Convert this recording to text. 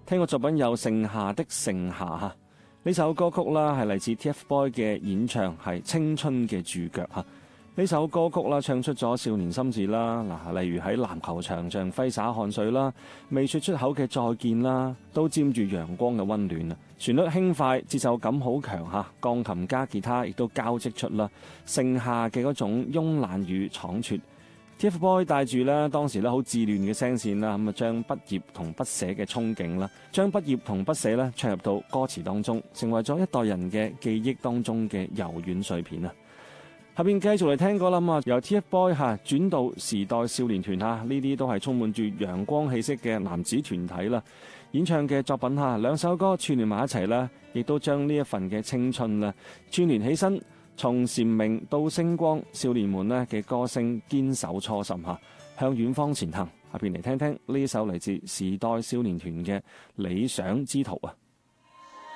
聽過作品有《盛夏的盛夏》嚇，呢首歌曲啦係嚟自 TFBOYS 嘅演唱，係青春嘅注腳嚇。呢首歌曲啦唱出咗少年心事啦，嗱，例如喺籃球場上揮灑汗水啦，未說出口嘅再見啦，都沾住陽光嘅溫暖啊！旋律輕快，節奏感好強嚇，鋼琴加吉他亦都交織出啦盛夏嘅嗰種慵懶與闖爍。TFBOYS 帶住咧當時咧好自戀嘅聲線啦，咁啊將畢業同不捨嘅憧憬啦，將畢業同不捨咧唱入到歌詞當中，成為咗一代人嘅記憶當中嘅柔軟碎片啊！下邊繼續嚟聽歌啦，由 TFBOYS 轉到時代少年團呢啲都係充滿住陽光氣息嘅男子團體啦。演唱嘅作品兩首歌串聯埋一齊啦，亦都將呢一份嘅青春啦串聯起身，從蟬鳴到星光，少年們嘅歌聲堅守初心向遠方前行。下邊嚟聽聽呢首嚟自時代少年團嘅理想之途啊！